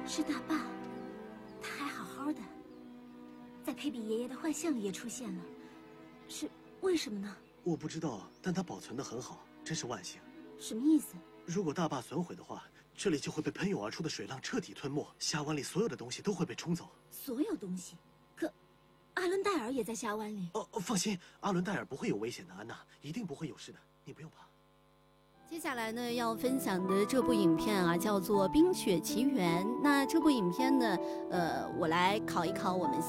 是大坝，他还好好的，在佩比爷爷的幻象里也出现了，是为什么呢？ 我不知道，但它保存得很好，真是万幸。 什么意思？ 如果大坝损毁的话，这里就会被喷涌而出的水浪彻底吞没，峡湾里所有的东西都会被冲走。 所有东西？可阿伦戴尔也在峡湾里。 放心，阿伦戴尔不会有危险的，安娜，一定不会有事的，你不用怕。 接下来呢，要分享的这部影片啊，叫做《冰雪奇缘》。那这部影片呢，我来考一考我们